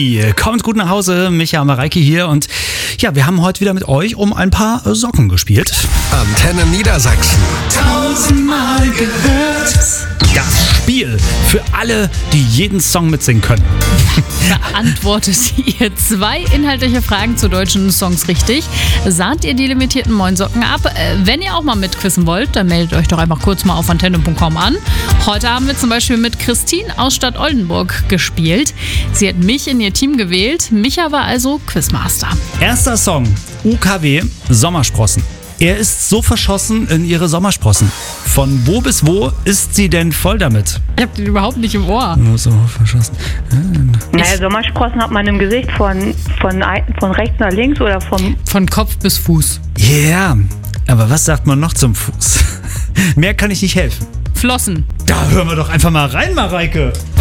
Supi, kommt gut nach Hause, Micha und Mareike hier und ja, wir haben heute wieder mit euch um ein paar Socken gespielt. Antenne Niedersachsen. 1000-mal gehört. Das Spiel für alle, die jeden Song mitsingen können. Beantwortet ihr 2 inhaltliche Fragen zu deutschen Songs richtig, sahnt ihr die limitierten Moin-Socken ab. Wenn ihr auch mal mitquissen wollt, dann meldet euch doch einfach kurz mal auf antenne.com an. Heute haben wir zum Beispiel mit Christine aus Stadt Oldenburg gespielt. Sie hat mich in ihr Team gewählt. Micha war also Quizmaster. Erster Song, UKW, Sommersprossen. Er ist so verschossen in ihre Sommersprossen. Von wo bis wo ist sie denn voll damit? Ich hab den überhaupt nicht im Ohr. So verschossen. Naja, Sommersprossen hat man im Gesicht von rechts nach links oder Von Kopf bis Fuß. Ja, aber was sagt man noch zum Fuß? Mehr kann ich nicht helfen. Flossen. Da hören wir doch einfach mal rein, Mareike.